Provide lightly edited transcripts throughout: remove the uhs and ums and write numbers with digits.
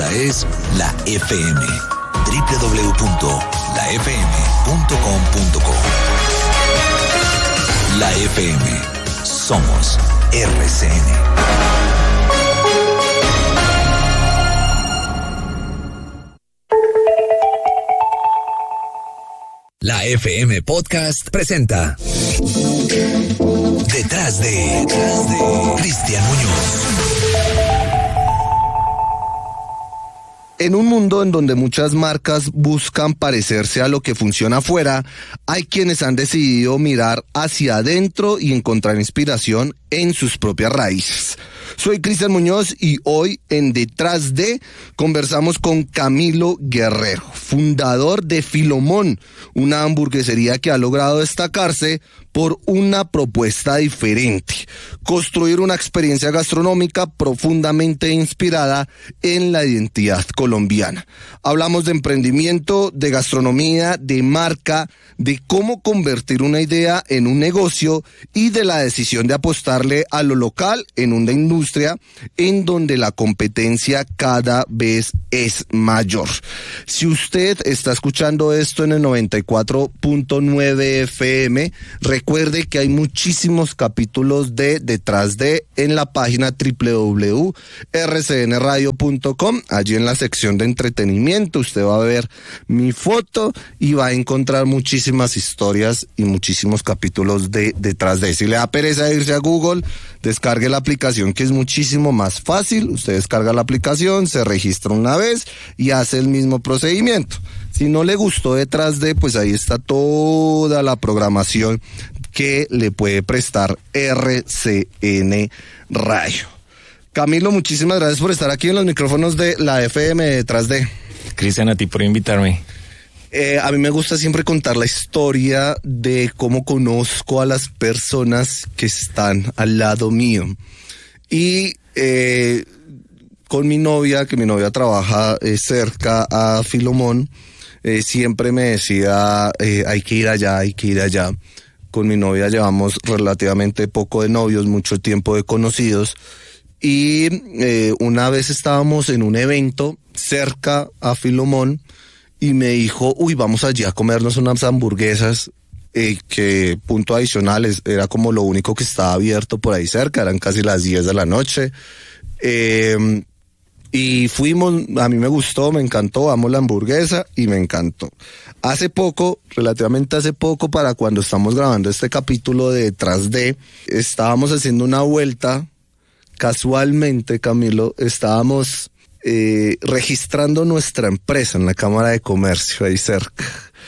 Esta es La FM. www.lafm.com.co. La FM. Somos RCN. La FM Podcast presenta Detrás de Cristian Muñoz. En un mundo en donde muchas marcas buscan parecerse a lo que funciona afuera, hay quienes han decidido mirar hacia adentro y encontrar inspiración en sus propias raíces. Soy Cristian Muñoz y hoy en Detrás de conversamos con Camilo Guerrero, fundador de Filomón, una hamburguesería que ha logrado destacarse por una propuesta diferente, construir una experiencia gastronómica profundamente inspirada en la identidad colombiana. Hablamos de emprendimiento, de gastronomía, de marca, de cómo convertir una idea en un negocio y de la decisión de apostarle a lo local en una industria en donde la competencia cada vez es mayor. Si usted está escuchando esto en el 94.9 FM, recuerde que hay muchísimos capítulos de Detrás de en la página www.rcnradio.com. Allí en la sección de entretenimiento usted va a ver mi foto y va a encontrar muchísimas historias y muchísimos capítulos de Detrás de. Si le da pereza irse a Google, descargue la aplicación, que es muchísimo más fácil. Usted descarga la aplicación, se registra una vez y hace el mismo procedimiento. Si no le gustó Detrás de, pues ahí está toda la programación que le puede prestar RCN Radio. Camilo, muchísimas gracias por estar aquí en los micrófonos de la FM Detrás de. Cristian, a ti por invitarme. A mí me gusta siempre contar la historia de cómo conozco a las personas que están al lado mío. Y con mi novia, que mi novia trabaja cerca a Filomón, siempre me decía, hay que ir allá, hay que ir allá. Con mi novia llevamos relativamente poco de novios, mucho tiempo de conocidos. Y una vez estábamos en un evento cerca a Filomón y me dijo, vamos allí a comernos unas hamburguesas, que punto adicional era como lo único que estaba abierto por ahí cerca, eran casi las 10 de la noche. Y fuimos, a mí me gustó, me encantó, amo la hamburguesa y me encantó. Hace poco, relativamente hace poco, para cuando estamos grabando este capítulo de Detrás de, estábamos haciendo una vuelta, casualmente, Camilo, estábamos registrando nuestra empresa en la Cámara de Comercio ahí cerca.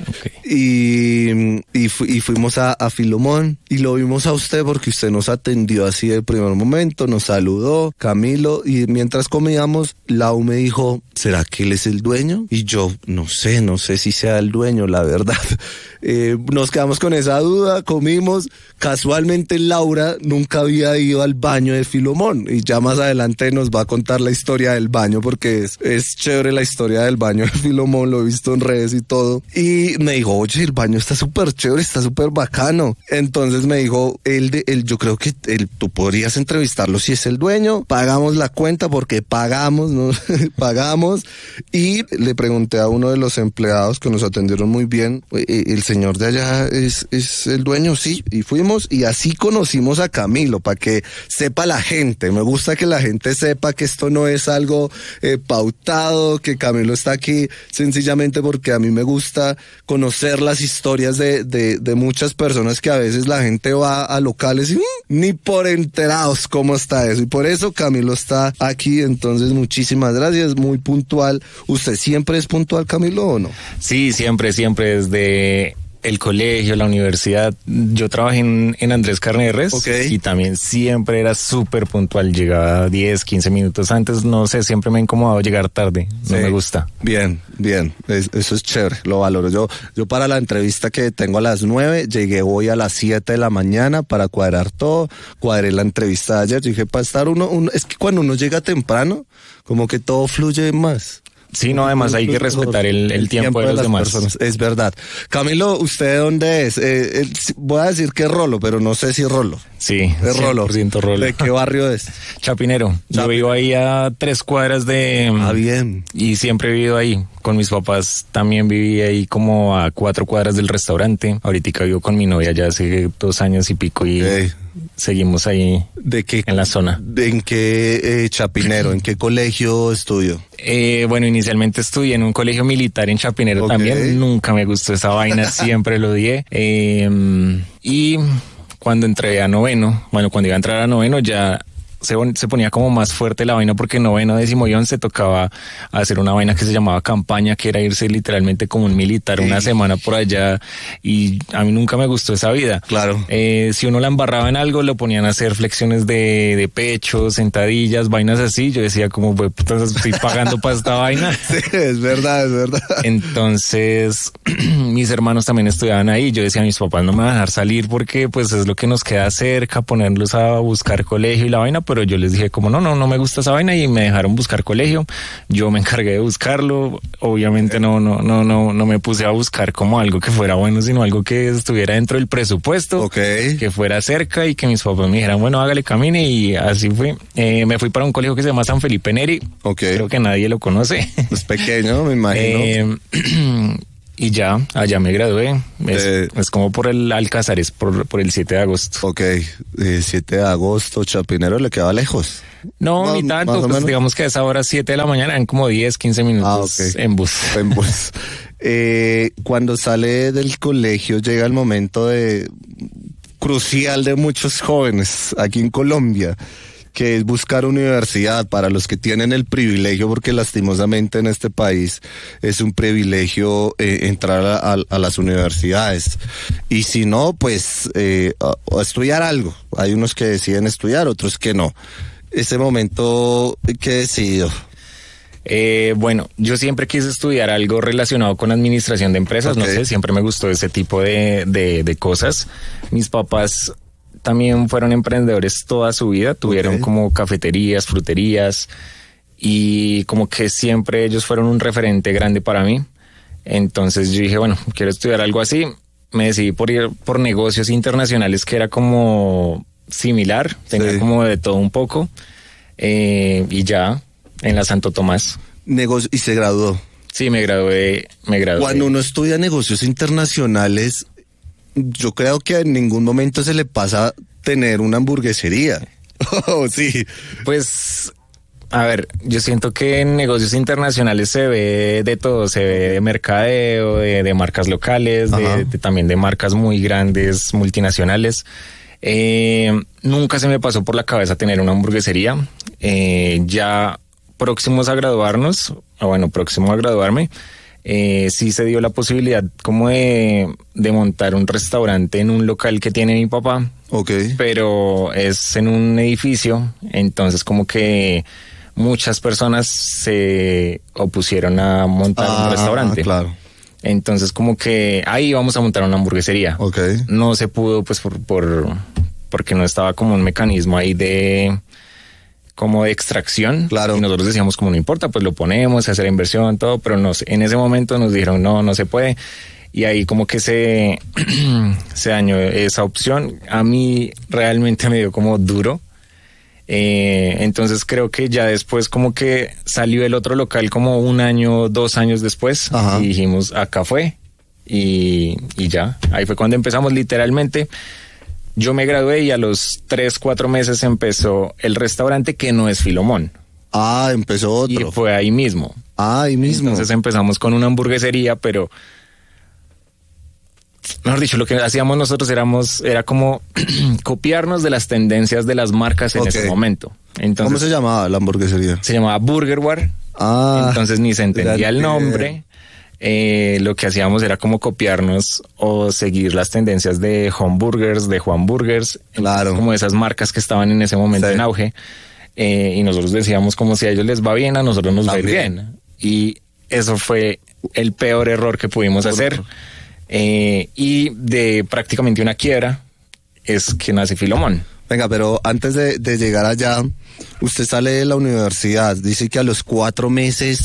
Okay. Y fuimos a Filomón y lo vimos a usted porque usted nos atendió así de primer momento, nos saludó, Camilo, y mientras comíamos, Lau me dijo, ¿será que él es el dueño? Y yo, no sé si sea el dueño, la verdad. Nos quedamos con esa duda, comimos. Casualmente Laura nunca había ido al baño de Filomón y ya más adelante nos va a contar la historia del baño porque es chévere la historia del baño de Filomón, lo he visto en redes y todo. Y me dijo, oye, el baño está súper chévere, está súper bacano. Entonces me dijo, yo creo que tú podrías entrevistarlo si es el dueño. Pagamos la cuenta porque pagamos, ¿no? Pagamos. Y le pregunté a uno de los empleados que nos atendieron muy bien, ¿el señor de allá es el dueño? Sí. Y fuimos y así conocimos a Camilo, para que sepa la gente. Me gusta que la gente sepa que esto no es algo pautado, que Camilo está aquí sencillamente porque a mí me gusta conocer las historias de muchas personas que a veces la gente va a locales y ni por enterados cómo está eso. Y por eso Camilo está aquí. Entonces, muchísimas gracias, muy puntual. ¿Usted siempre es puntual, Camilo, o no? Sí, siempre, desde el colegio, la universidad. Yo trabajé en Andrés Carneres, okay, y también siempre era súper puntual. Llegaba 10, 15 minutos antes. No sé, siempre me ha incomodado llegar tarde. No me gusta. Bien. Eso es chévere, lo valoro. Yo para la entrevista que tengo a las 9, llegué hoy a las 7 de la mañana para cuadrar todo. Cuadré la entrevista de ayer. Yo dije, para estar es que cuando uno llega temprano, como que todo fluye más. Sí, no, además hay que respetar el tiempo de los demás. Personas. Es verdad. Camilo, ¿usted de dónde es? Voy a decir que es Rolo, pero no sé si Rolo. Sí, es Rolo. 100% Rolo. ¿De qué barrio es? Chapinero. Yo vivo ahí a 3 cuadras de... bien. Y siempre he vivido ahí. Con mis papás también viví ahí como a 4 cuadras del restaurante. Ahorita vivo con mi novia ya hace 2 años y pico y seguimos ahí. ¿De qué? En la zona. ¿En qué Chapinero? ¿En qué colegio estudió? Bueno, inicialmente estudié en un colegio militar en Chapinero también. Nunca me gustó esa vaina, siempre lo odié. Y cuando entré a noveno, cuando iba a entrar a noveno ya se ponía como más fuerte la vaina porque noveno, 10º y 11 tocaba hacer una vaina que se llamaba campaña, que era irse literalmente como un militar una semana por allá, y a mí nunca me gustó esa vida. Claro. Si uno la embarraba en algo, lo ponían a hacer flexiones de pecho, sentadillas, vainas así. Yo decía como, pues estoy pagando para esta vaina. Sí, es verdad. Entonces, mis hermanos también estudiaban ahí. Yo decía a mis papás, no me van a dejar salir porque pues es lo que nos queda cerca, ponerlos a buscar colegio y la vaina, pero yo les dije como no me gusta esa vaina, y me dejaron buscar colegio. Yo me encargué de buscarlo. Obviamente no me puse a buscar como algo que fuera bueno, sino algo que estuviera dentro del presupuesto, que fuera cerca y que mis papás me dijeran, bueno, hágale, camine, y así fue. Me fui para un colegio que se llama San Felipe Neri. Creo que nadie lo conoce. Es pequeño, me imagino. Y ya, allá me gradué. Es como por el Alcázares, por el 7 de agosto. 7 de agosto, Chapinero le quedaba lejos. No, ni tanto, pues digamos que a esa hora 7 de la mañana eran como 10, 15 minutos en bus. Cuando sale del colegio llega el momento crucial de muchos jóvenes aquí en Colombia, que es buscar universidad para los que tienen el privilegio, porque lastimosamente en este país es un privilegio entrar a las universidades. Y si no, pues a estudiar algo. Hay unos que deciden estudiar, otros que no. Ese momento, ¿qué decidió? Bueno, yo siempre quise estudiar algo relacionado con administración de empresas, no sé, siempre me gustó ese tipo de cosas. Mis papás también fueron emprendedores toda su vida, tuvieron como cafeterías, fruterías, y como que siempre ellos fueron un referente grande para mí. Entonces yo dije, bueno, quiero estudiar algo así. Me decidí por ir por negocios internacionales, que era como similar, tenía como de todo un poco, y ya en la Santo Tomás. ¿Y se graduó? Sí, me gradué. Cuando uno estudia negocios internacionales, yo creo que en ningún momento se le pasa tener una hamburguesería. Sí. Pues, a ver, yo siento que en negocios internacionales se ve de todo, se ve de mercadeo, de marcas locales, también de marcas muy grandes, multinacionales. Nunca se me pasó por la cabeza tener una hamburguesería. Ya próximo a graduarme, sí se dio la posibilidad como de montar un restaurante en un local que tiene mi papá. Pero es en un edificio, entonces como que muchas personas se opusieron a montar un restaurante. Claro. Entonces como que ahí vamos a montar una hamburguesería. No se pudo pues porque no estaba como un mecanismo ahí de extracción. Claro. Y nosotros decíamos como no importa, pues lo ponemos, hacer inversión, todo, pero en ese momento nos dijeron no se puede. Y ahí como que se dañó esa opción. A mí realmente me dio como duro. Entonces creo que ya después como que salió el otro local como 1 año, 2 años después. Y dijimos, acá fue. Y ya, ahí fue cuando empezamos literalmente. Yo me gradué y a los 3-4 meses empezó el restaurante, que no es Filomón. Empezó otro. Y fue ahí mismo. Ahí mismo. Entonces empezamos con una hamburguesería, pero mejor dicho, lo que hacíamos nosotros era como copiarnos de las tendencias de las marcas en ese momento. Entonces, ¿cómo se llamaba la hamburguesería? Se llamaba Burger War. Entonces ni se entendía el nombre. Lo que hacíamos era como copiarnos o seguir las tendencias de Home Burgers, de Juan Burgers, como esas marcas que estaban en ese momento en auge, y nosotros decíamos como si a ellos les va bien, a nosotros nos va a ir bien, y eso fue el peor error que pudimos hacer, y de prácticamente una quiebra es que nace Filomón. Venga, pero antes de llegar allá, usted sale de la universidad, dice que a los 4 meses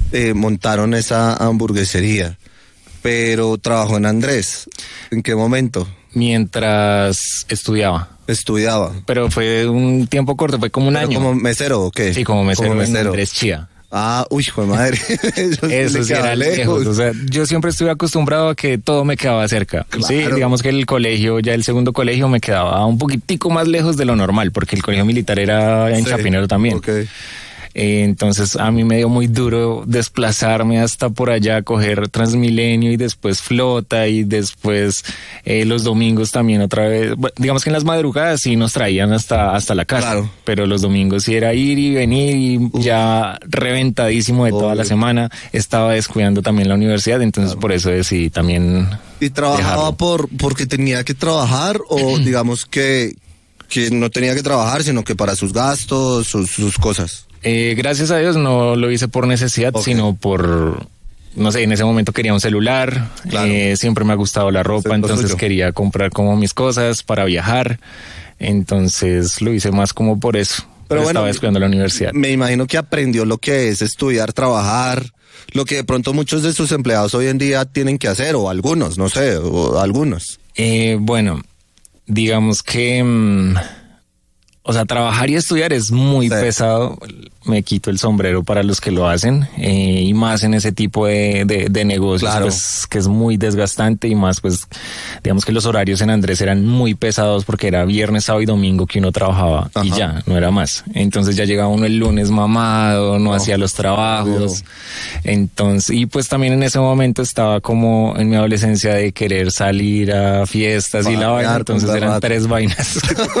montaron esa hamburguesería. Pero trabajó en Andrés. ¿En qué momento? Mientras estudiaba. Pero fue un tiempo corto, fue como un año. ¿Como mesero o qué? Sí, como mesero en Andrés Chía. Joder madre. Eso sí era lejos. O sea, yo siempre estuve acostumbrado a que todo me quedaba cerca. Claro. Sí, digamos que el colegio, ya el segundo colegio me quedaba un poquitico más lejos de lo normal, porque el colegio militar era en Chapinero también. Okay. Entonces a mí me dio muy duro desplazarme hasta por allá, coger Transmilenio y después Flota y después los domingos también otra vez. Bueno, digamos que en las madrugadas sí nos traían hasta la casa, claro. Pero los domingos sí era ir y venir y ya reventadísimo de toda la semana. Estaba descuidando también la universidad, entonces por eso decidí también. ¿Y trabajaba porque tenía que trabajar o digamos que no tenía que trabajar, sino que para sus gastos, sus cosas? Gracias a Dios no lo hice por necesidad, sino por, no sé, en ese momento quería un celular, claro. Siempre me ha gustado la ropa, entonces quería comprar como mis cosas para viajar, entonces lo hice más como por eso. Pero bueno, estaba estudiando la universidad. Me imagino que aprendió lo que es estudiar, trabajar, lo que de pronto muchos de sus empleados hoy en día tienen que hacer, o algunos, no sé, o algunos. Bueno, digamos que... O sea, trabajar y estudiar es muy pesado. Me quito el sombrero para los que lo hacen, y más en ese tipo de negocios, claro. Pues, que es muy desgastante, y más pues digamos que los horarios en Andrés eran muy pesados porque era viernes, sábado y domingo que uno trabajaba. Ajá. Y ya, no era más. Entonces ya llegaba uno el lunes mamado, no hacía los trabajos. Entonces, y pues también en ese momento estaba como en mi adolescencia de querer salir a fiestas y la vaina, entonces eran 3 vainas.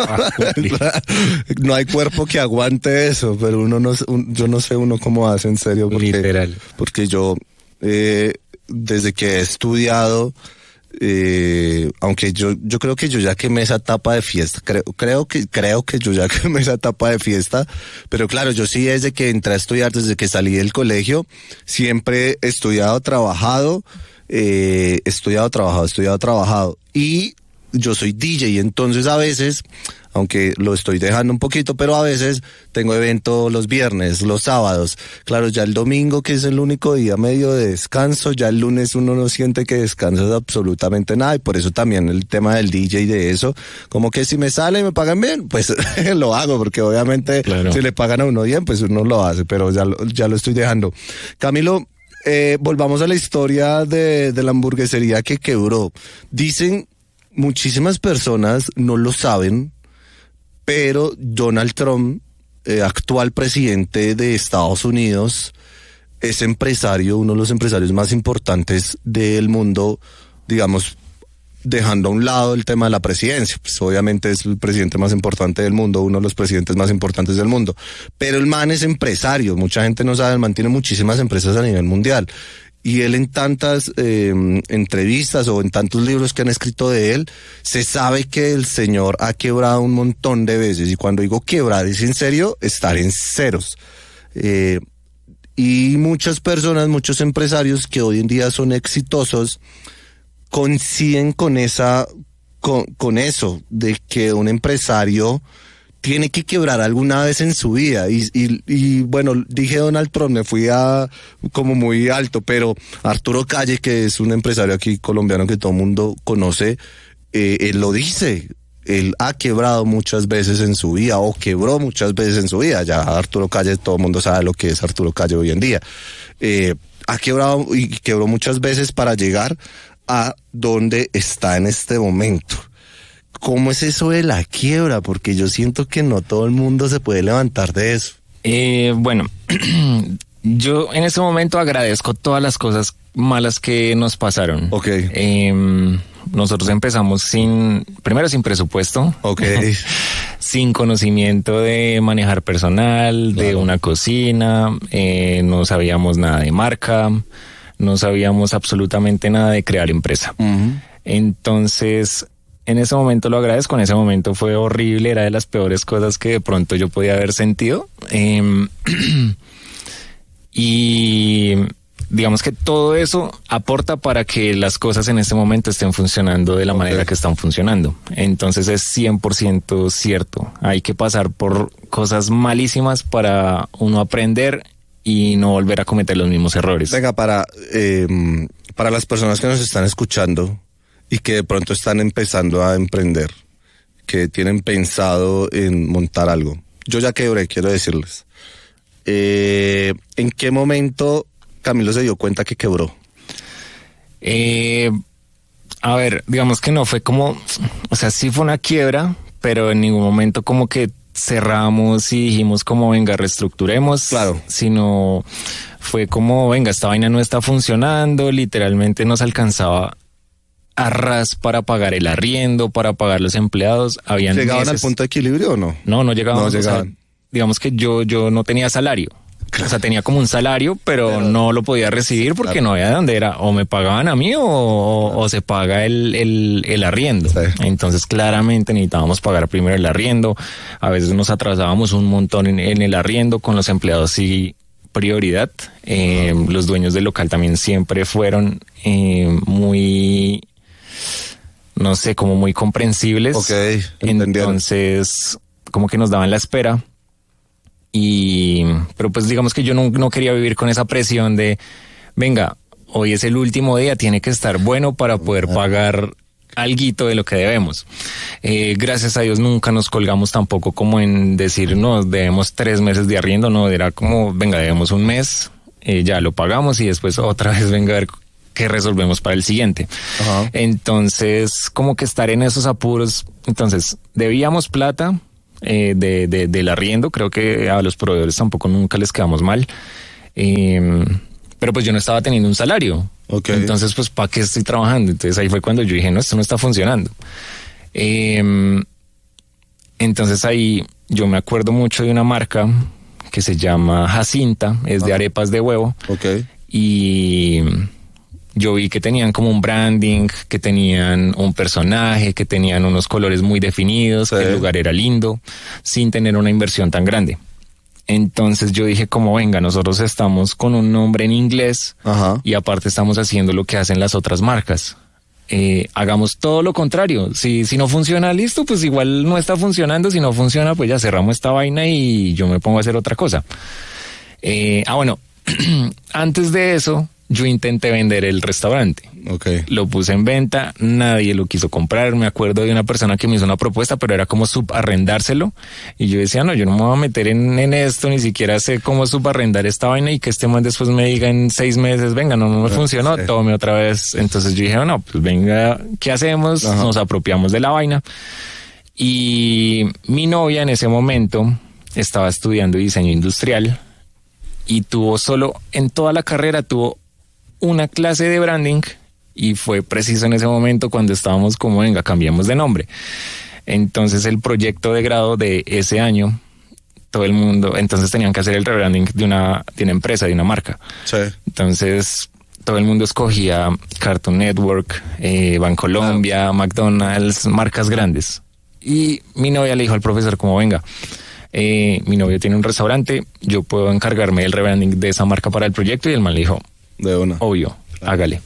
No hay cuerpo que aguante eso, pero yo no sé uno cómo hace, en serio. Literal. Porque yo, desde que he estudiado, aunque yo creo que yo ya quemé esa etapa de fiesta, creo que yo ya quemé esa etapa de fiesta, pero claro, yo sí desde que entré a estudiar, desde que salí del colegio, siempre he estudiado, trabajado, y yo soy DJ, entonces a veces, aunque lo estoy dejando un poquito, pero a veces tengo evento los viernes, los sábados. Claro, ya el domingo, que es el único día medio de descanso, ya el lunes uno no siente que descansas absolutamente nada, y por eso también el tema del DJ y de eso, como que si me sale y me pagan bien, pues lo hago, porque obviamente claro. Si le pagan a uno bien, pues uno lo hace, pero ya lo estoy dejando. Camilo, volvamos a la historia de la hamburguesería que quebró. Dicen, muchísimas personas no lo saben, pero Donald Trump, actual presidente de Estados Unidos, es empresario, uno de los empresarios más importantes del mundo, digamos, dejando a un lado el tema de la presidencia. Pues obviamente es el presidente más importante del mundo, uno de los presidentes más importantes del mundo. Pero el man es empresario, mucha gente no sabe, el man tiene muchísimas empresas a nivel mundial. Y él en tantas entrevistas o en tantos libros que han escrito de él, se sabe que el señor ha quebrado un montón de veces. Y cuando digo quebrar, es en serio, estar en ceros. Y muchas personas, muchos empresarios que hoy en día son exitosos, coinciden con eso, de que un empresario tiene que quebrar alguna vez en su vida, y bueno, dije Donald Trump, me fui a como muy alto, pero Arturo Calle, que es un empresario aquí colombiano que todo el mundo conoce, él lo dice, él ha quebrado muchas veces en su vida, o quebró muchas veces en su vida. Ya Arturo Calle, todo el mundo sabe lo que es Arturo Calle hoy en día. Ha quebrado y quebró muchas veces para llegar a donde está en este momento. ¿Cómo es eso de la quiebra? Porque yo siento que no todo el mundo se puede levantar de eso. Bueno, yo en ese momento agradezco todas las cosas malas que nos pasaron. Ok. Nosotros empezamos primero sin presupuesto. Ok. Sin conocimiento de manejar personal, claro. De una cocina, no sabíamos nada de marca, no sabíamos absolutamente nada de crear empresa. Uh-huh. Entonces, en ese momento lo agradezco, en ese momento fue horrible, era de las peores cosas que de pronto yo podía haber sentido. Y digamos que todo eso aporta para que las cosas en este momento estén funcionando de la manera que están funcionando. Entonces es 100% cierto. Hay que pasar por cosas malísimas para uno aprender y no volver a cometer los mismos errores. Venga, para las personas que nos están escuchando y que de pronto están empezando a emprender, que tienen pensado en montar algo. Yo ya quebré, quiero decirles. ¿En qué momento Camilo se dio cuenta que quebró? A ver, digamos que no fue como, o sea, sí fue una quiebra, pero en ningún momento como que cerramos y dijimos como venga, reestructuremos, claro, sino fue como venga, esta vaina no está funcionando, literalmente nos alcanzaba a ras para pagar el arriendo, para pagar los empleados. ¿Llegaban al punto de equilibrio o no? No llegaban. No llegaban. O sea, digamos que yo no tenía salario. O sea, tenía como un salario, pero no lo podía recibir porque no había de dónde era. O me pagaban a mí o se paga el arriendo. Sí. Entonces, claramente necesitábamos pagar primero el arriendo. A veces nos atrasábamos un montón en el arriendo con los empleados, sí, prioridad. Los dueños del local también siempre fueron muy, no sé, como muy comprensibles. Okay, entonces, como que nos daban la espera. Pero pues digamos que yo no quería vivir con esa presión de, venga, hoy es el último día, tiene que estar bueno para poder pagar alguito de lo que debemos. Gracias a Dios nunca nos colgamos tampoco como en decir, no, debemos 3 meses de arriendo, no, era como, venga, debemos 1 mes, ya lo pagamos y después otra vez venga a ver qué resolvemos para el siguiente. Uh-huh. Entonces, como que estar en esos apuros, entonces, debíamos plata, del arriendo, creo que a los proveedores tampoco nunca les quedamos mal, pero pues yo no estaba teniendo un salario, entonces pues ¿para qué estoy trabajando? Entonces ahí fue cuando yo dije, no, esto no está funcionando. Entonces ahí yo me acuerdo mucho de una marca que se llama Jacinta, es de arepas de huevo, y yo vi que tenían como un branding, que tenían un personaje, que tenían unos colores muy definidos, que el lugar era lindo, sin tener una inversión tan grande. Entonces yo dije como venga, nosotros estamos con un nombre en inglés y aparte estamos haciendo lo que hacen las otras marcas. Hagamos todo lo contrario. Si no funciona, listo, pues igual no está funcionando. Si no funciona, pues ya cerramos esta vaina y yo me pongo a hacer otra cosa. Bueno, antes de eso, yo intenté vender el restaurante. Lo puse en venta, nadie lo quiso comprar. Me acuerdo de una persona que me hizo una propuesta, pero era como subarrendárselo. Y yo decía, no, yo no me voy a meter en esto, ni siquiera sé cómo subarrendar esta vaina y que este man después me diga en 6 meses, venga, no me funcionó, tome otra vez. Entonces yo dije, no, pues venga, ¿qué hacemos? Nos apropiamos de la vaina. Y mi novia en ese momento estaba estudiando diseño industrial y en toda la carrera tuvo una clase de branding y fue preciso en ese momento cuando estábamos como venga, cambiamos de nombre. Entonces el proyecto de grado de ese año, todo el mundo, entonces tenían que hacer el rebranding de una empresa, de una marca. Sí. Entonces todo el mundo escogía Cartoon Network, Bancolombia, McDonald's, marcas grandes. Y mi novia le dijo al profesor como venga, mi novio tiene un restaurante, yo puedo encargarme del rebranding de esa marca para el proyecto. Y el man le dijo, de una. Obvio, hágale.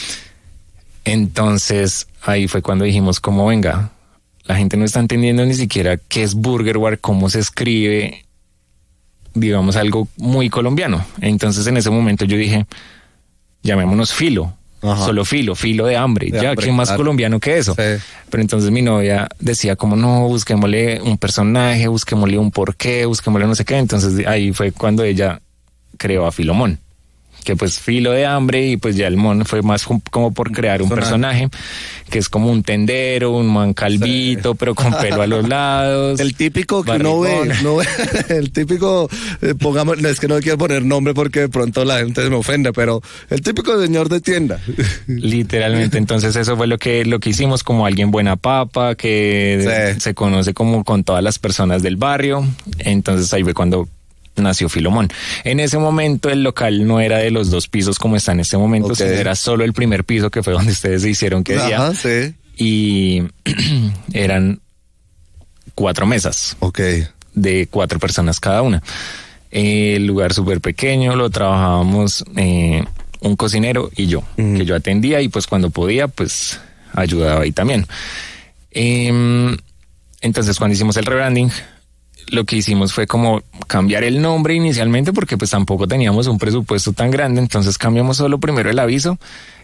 Entonces ahí fue cuando dijimos como venga, la gente no está entendiendo ni siquiera qué es Burgerware, cómo se escribe, digamos algo muy colombiano. Entonces en ese momento yo dije, llamémonos Filo. Solo filo de hambre, ya, ¿qué más colombiano que eso? Sí. Pero entonces mi novia decía como no, busquémosle un personaje, busquémosle un porqué, busquémosle no sé qué. Entonces ahí fue cuando ella creó a Filomón, que pues filo de hambre, y pues ya el mon fue más como por crear un personaje que es como un tendero, un man calvito, pero con pelo a los lados. El típico que no ve, el típico, pongamos, es que no quiero poner nombre porque de pronto la gente se me ofende, pero el típico señor de tienda. Literalmente, entonces eso fue lo que hicimos, como alguien buena papa, que se conoce como con todas las personas del barrio. Entonces ahí fue cuando nació Filomón. En ese momento el local no era de los 2 pisos como está en este momento, sino era solo el primer piso, que fue donde ustedes se hicieron que día. Y eran 4 mesas. De 4 personas cada una. El lugar súper pequeño, lo trabajábamos un cocinero y yo, que yo atendía y pues cuando podía pues ayudaba ahí también. Entonces cuando hicimos el rebranding, lo que hicimos fue como cambiar el nombre inicialmente porque pues tampoco teníamos un presupuesto tan grande, entonces cambiamos solo primero el aviso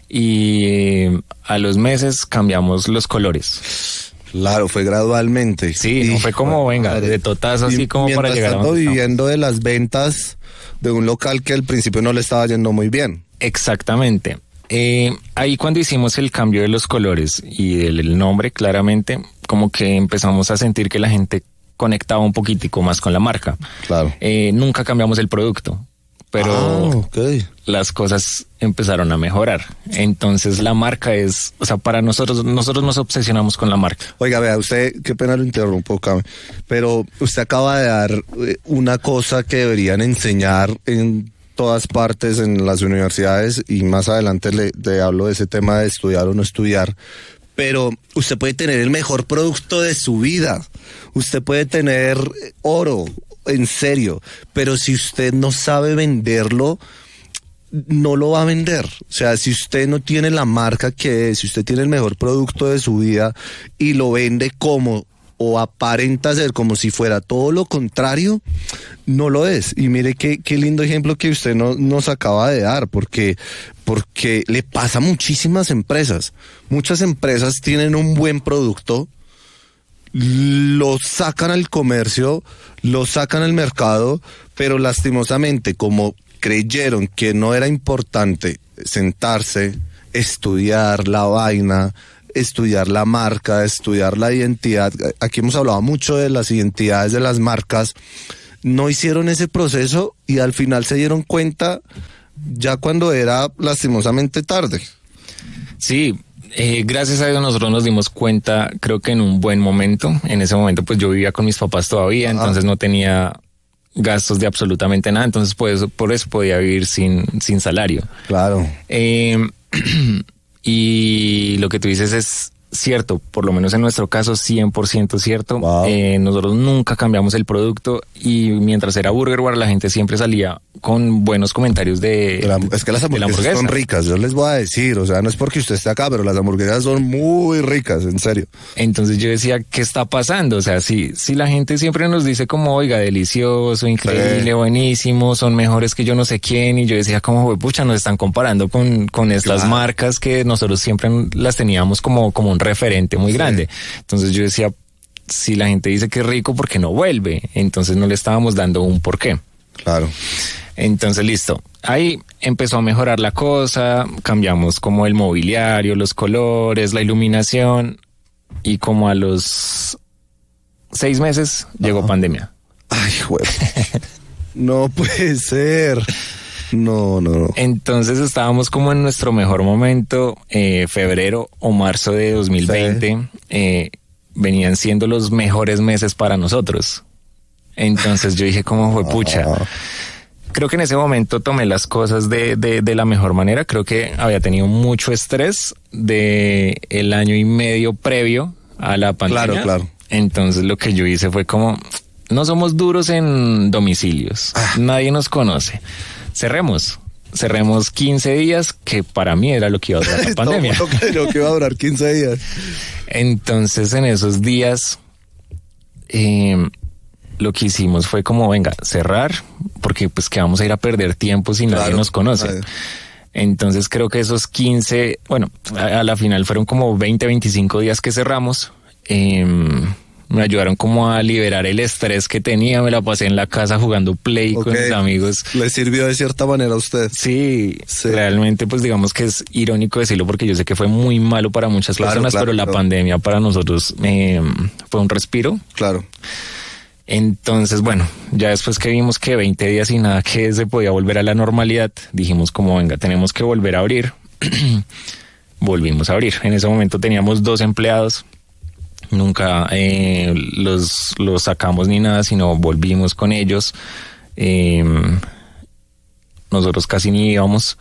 y a los meses cambiamos los colores. Claro, fue gradualmente. Sí, no fue como, venga, de totazo así como para llegar a donde estamos. Viviendo de las ventas de un local que al principio no le estaba yendo muy bien. Exactamente. Ahí cuando hicimos el cambio de los colores y del nombre, claramente, como que empezamos a sentir que la gente conectaba un poquitico más con la marca. Claro. Nunca cambiamos el producto, pero las cosas empezaron a mejorar. Entonces la marca es, o sea, para nosotros nos obsesionamos con la marca. Oiga, vea, usted, qué pena lo interrumpo, pero usted acaba de dar una cosa que deberían enseñar en todas partes en las universidades, y más adelante le hablo de ese tema de estudiar o no estudiar, pero usted puede tener el mejor producto de su vida, usted puede tener oro, en serio, pero si usted no sabe venderlo, no lo va a vender. O sea, si usted no tiene la marca que es, si usted tiene el mejor producto de su vida y lo vende como o aparenta ser como si fuera todo lo contrario, no lo es. Y mire qué lindo ejemplo que usted nos acaba de dar, porque le pasa a muchísimas empresas. Muchas empresas tienen un buen producto, lo sacan al comercio, lo sacan al mercado, pero lastimosamente, como creyeron que no era importante sentarse, estudiar la vaina, estudiar la marca, estudiar la identidad, aquí hemos hablado mucho de las identidades de las marcas, no hicieron ese proceso y al final se dieron cuenta ya cuando era lastimosamente tarde. Sí, gracias a Dios nosotros nos dimos cuenta, creo que en un buen momento. En ese momento pues yo vivía con mis papás todavía, entonces no tenía gastos de absolutamente nada, entonces por eso podía vivir sin salario. Claro. Y lo que tú dices es cierto, por lo menos en nuestro caso 100% cierto. Wow. Nosotros nunca cambiamos el producto y mientras era Burger Bar la gente siempre salía con buenos comentarios es que las hamburguesas son ricas, yo les voy a decir, o sea, no es porque usted esté acá, pero las hamburguesas son muy ricas, en serio. Entonces yo decía, ¿qué está pasando? O sea, si la gente siempre nos dice como, oiga, delicioso, increíble, buenísimo, son mejores que yo no sé quién, y yo decía como, pucha, nos están comparando con estas marcas que nosotros siempre las teníamos como un referente muy grande. Entonces yo decía, si la gente dice que es rico, ¿por qué no vuelve? Entonces no le estábamos dando un porqué. Claro. Entonces listo, ahí empezó a mejorar la cosa, cambiamos como el mobiliario, los colores, la iluminación, y como a los 6 meses llegó pandemia. Ay, güey. No puede ser. No. Entonces estábamos como en nuestro mejor momento, febrero o marzo de 2020, venían siendo los mejores meses para nosotros. Entonces yo dije como fue pucha. Creo que en ese momento tomé las cosas de la mejor manera. Creo que había tenido mucho estrés de el año y medio previo a la pandemia. Claro. Entonces lo que yo hice fue como, no somos duros en domicilios, nadie nos conoce. Cerremos 15 días, que para mí era lo que iba a durar la pandemia. Lo que iba a durar 15 días. Entonces en esos días lo que hicimos fue como, venga, cerrar, porque pues que vamos a ir a perder tiempo si nadie nos conoce. Entonces creo que esos 15, bueno, a la final fueron como 25 días que cerramos. Me ayudaron como a liberar el estrés que tenía, me la pasé en la casa jugando Play con mis amigos. ¿Le sirvió de cierta manera a usted? Sí, realmente pues digamos que es irónico decirlo porque yo sé que fue muy malo para muchas personas, pero la pandemia para nosotros fue un respiro. Claro. Entonces, bueno, ya después que vimos que 20 días y nada que se podía volver a la normalidad, dijimos como, venga, tenemos que volver a abrir. Volvimos a abrir. En ese momento teníamos 2 empleados. Nunca los sacamos ni nada, sino volvimos con ellos. Nosotros casi ni íbamos.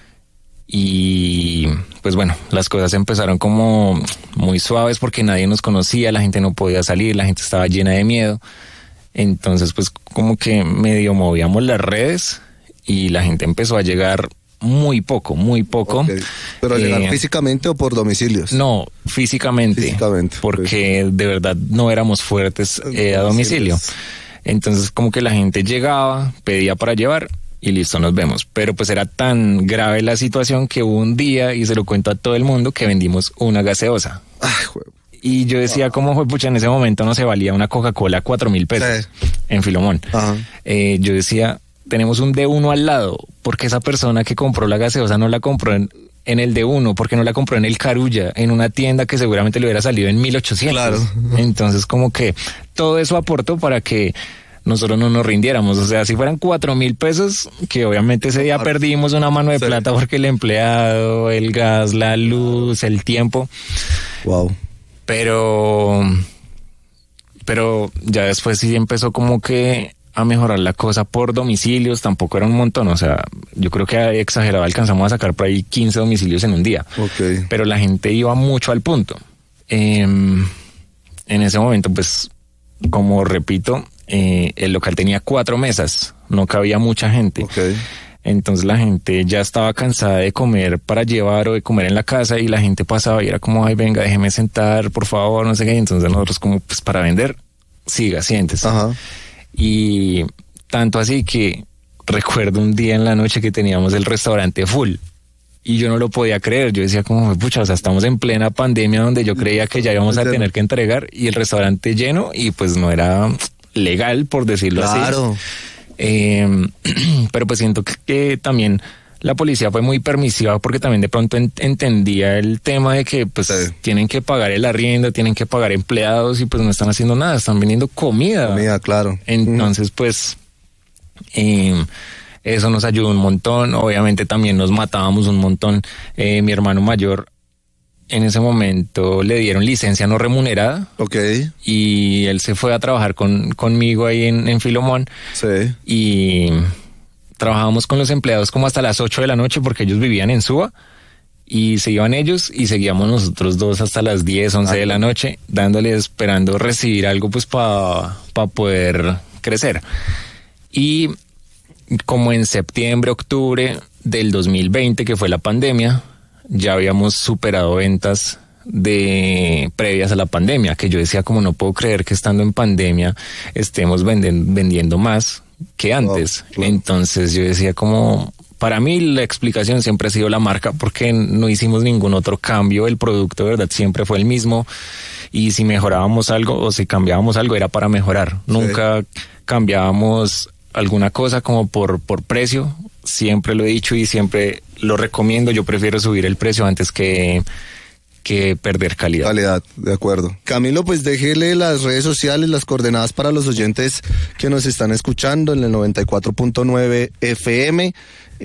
Y pues bueno, las cosas empezaron como muy suaves porque nadie nos conocía, la gente no podía salir, la gente estaba llena de miedo. Entonces pues como que medio movíamos las redes y la gente empezó a llegar muy poco. Okay. ¿Pero llegar físicamente o por domicilios? No, físicamente. Porque de verdad no éramos fuertes a domicilio. Entonces como que la gente llegaba, pedía para llevar y listo, nos vemos. Pero pues era tan grave la situación que hubo un día, y se lo cuento a todo el mundo, que vendimos una gaseosa. Ay, güey. Y yo decía, ¿cómo fue? Pucha, en ese momento no se valía una Coca-Cola 4.000 pesos en Filomón. Yo decía, tenemos un D1 al lado, porque esa persona que compró la gaseosa no la compró en el D1, porque no la compró en el Carulla, en una tienda que seguramente le hubiera salido en 1.800. Claro. Entonces como que todo eso aportó para que nosotros no nos rindiéramos. O sea, si fueran 4.000 pesos, que obviamente ese día perdimos una mano de plata porque el empleado, el gas, la luz, el tiempo. Wow. Pero ya después sí empezó como que a mejorar la cosa por domicilios. Tampoco era un montón, o sea, yo creo que exagerado, alcanzamos a sacar por ahí 15 domicilios en un día. Okay. Pero la gente iba mucho al punto. En ese momento, pues, como repito, el local tenía 4 mesas, no cabía mucha gente. Okay. Entonces la gente ya estaba cansada de comer para llevar o de comer en la casa, y la gente pasaba y era como, ay, venga, déjeme sentar, por favor, no sé qué. Entonces nosotros como, pues para vender, siga, siéntese. Ajá. Y tanto así que recuerdo un día en la noche que teníamos el restaurante full. Y yo no lo podía creer. Yo decía como, pucha, o sea, estamos en plena pandemia donde yo creía que ya íbamos a tener que entregar, y el restaurante lleno, y pues no era legal, por decirlo así. Claro. Pero pues siento que también la policía fue muy permisiva, porque también de pronto entendía el tema de que pues tienen que pagar el arriendo, tienen que pagar empleados, y pues no están haciendo nada, están vendiendo comida. Comida, claro. Entonces pues eso nos ayudó un montón. Obviamente también nos matábamos un montón. Mi hermano mayor, en ese momento le dieron licencia no remunerada. Okay. Y él se fue a trabajar conmigo ahí en Filomón. Sí. Y trabajábamos con los empleados como hasta las 8 de la noche, porque ellos vivían en Suba, y se iban ellos y seguíamos nosotros dos hasta las 10, 11 de la noche, dándoles, esperando recibir algo pues para poder crecer. Y como en septiembre, octubre del 2020, que fue la pandemia, ya habíamos superado ventas previas a la pandemia, que yo decía como, no puedo creer que estando en pandemia estemos vendiendo más que antes. Claro. Entonces yo decía como, para mí la explicación siempre ha sido la marca, porque no hicimos ningún otro cambio, el producto de verdad siempre fue el mismo, y si mejorábamos algo o si cambiábamos algo era para mejorar. Sí. Nunca cambiábamos alguna cosa como por precio. Siempre lo he dicho y siempre lo recomiendo, yo prefiero subir el precio antes que perder calidad. Calidad, de acuerdo. Camilo, pues déjele las redes sociales, las coordenadas para los oyentes que nos están escuchando en el 94.9 FM,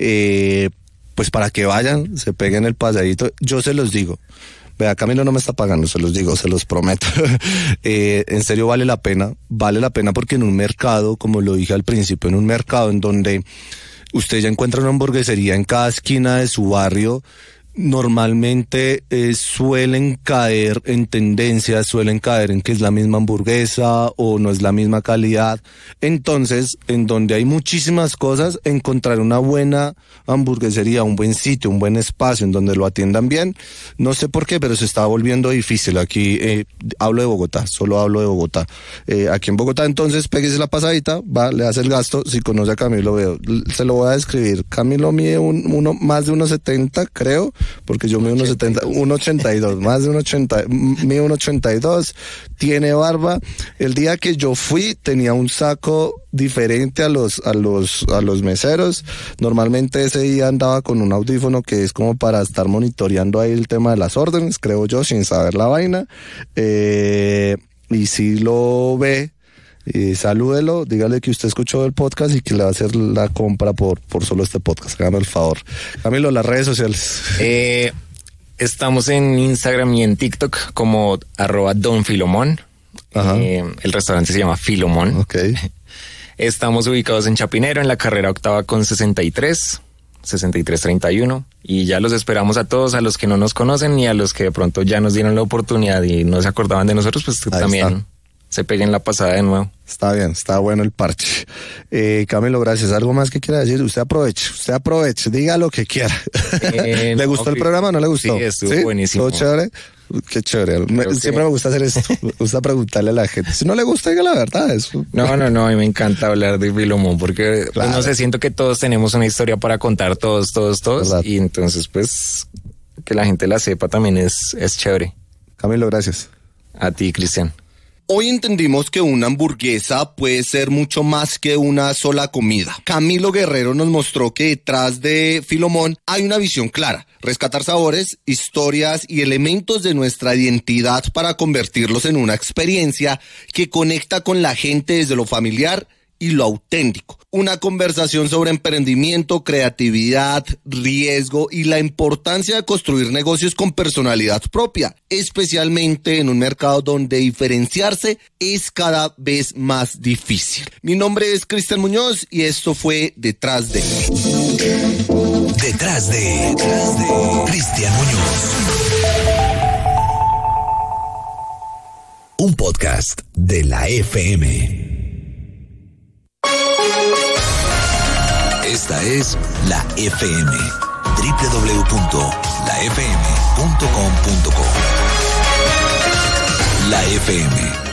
pues para que vayan, se peguen el pasadito. Yo se los digo, vea, Camilo no me está pagando, se los digo, se los prometo. En serio vale la pena porque en un mercado, como lo dije al principio, en un mercado en donde usted ya encuentra una hamburguesería en cada esquina de su barrio, normalmente suelen caer en tendencias, suelen caer en que es la misma hamburguesa o no es la misma calidad. Entonces, en donde hay muchísimas cosas, encontrar una buena hamburguesería, un buen sitio, un buen espacio en donde lo atiendan bien, no sé por qué, pero se está volviendo difícil. Aquí hablo de Bogotá, solo hablo de Bogotá. Aquí en Bogotá, entonces, péguese la pasadita, va, le hace el gasto. Si conoce a Camilo, veo, se lo voy a describir. Camilo mide más de 1.70, creo, porque yo mido 1.70, 1.82, más de 1.80, mido 1.82, tiene barba. El día que yo fui tenía un saco diferente a los meseros. Normalmente ese día andaba con un audífono que es como para estar monitoreando ahí el tema de las órdenes, creo yo, sin saber la vaina. Y si lo ve, salúdelo, dígale que usted escuchó el podcast y que le va a hacer la compra por solo este podcast. Hágame el favor. Camilo, las redes sociales. Estamos en Instagram y en TikTok como @donfilomón. El restaurante se llama Filomón. Okay. Estamos ubicados en Chapinero, en la carrera octava con 6331, y ya los esperamos a todos, a los que no nos conocen y a los que de pronto ya nos dieron la oportunidad y no se acordaban de nosotros, pues ahí también está. se peguen la pasada de nuevo. Está bien, está bueno el parche. Camilo, gracias. ¿Algo más que quiera decir? Usted aproveche, diga lo que quiera. ¿Le gustó el programa o no le gustó? Sí, estuvo buenísimo. ¿Todo chévere? Qué chévere. Siempre me gusta hacer esto. Me gusta preguntarle a la gente. Si no le gusta, diga la verdad. No, a mí me encanta hablar de Filemón porque claro. No sé, siento que todos tenemos una historia para contar, todos. ¿Verdad? Y entonces, pues, que la gente la sepa también es chévere. Camilo, gracias. A ti, Cristian. Hoy entendimos que una hamburguesa puede ser mucho más que una sola comida. Camilo Guerrero nos mostró que detrás de Filemón hay una visión clara: rescatar sabores, historias y elementos de nuestra identidad para convertirlos en una experiencia que conecta con la gente desde lo familiar y lo auténtico. Una conversación sobre emprendimiento, creatividad, riesgo y la importancia de construir negocios con personalidad propia, especialmente en un mercado donde diferenciarse es cada vez más difícil. Mi nombre es Cristian Muñoz y esto fue Detrás de Cristian Muñoz. Un podcast de la FM. Esta es la FM. www.lafm.com.co. La FM.